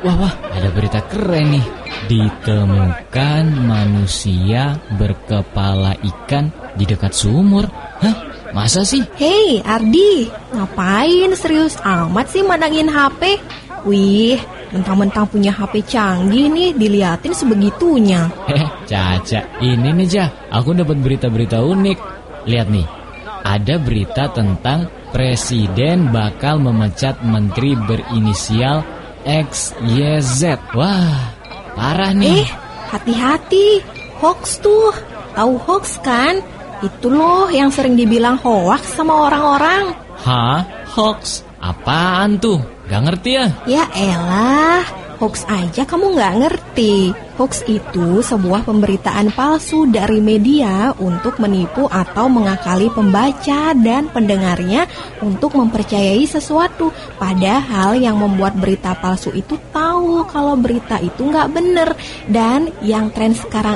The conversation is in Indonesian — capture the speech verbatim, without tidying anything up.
Wah, wah, ada berita keren nih. Ditemukan manusia berkepala ikan di dekat sumur. Hah? Masa sih? Hei Ardi, ngapain serius amat sih mandangin H P? Wih, mentang-mentang punya H P canggih nih, diliatin sebegitunya. Heh, Caca, ini nih Jah, aku dapat berita-berita unik. Lihat nih, ada berita tentang presiden bakal memecat menteri berinisial X Y Z. Wah, parah nih. Eh, hati-hati, hoax tuh. Tahu hoax kan? Itu loh yang sering dibilang hoax sama orang-orang. Hah? Hoax? Apaan tuh? Gak ngerti ya? Ya elah, hoax aja kamu gak ngerti. Hoax itu sebuah pemberitaan palsu dari media untuk menipu atau mengakali pembaca dan pendengarnya untuk mempercayai sesuatu. Padahal yang membuat berita palsu itu tahu kalau berita itu gak bener. Dan yang tren sekarang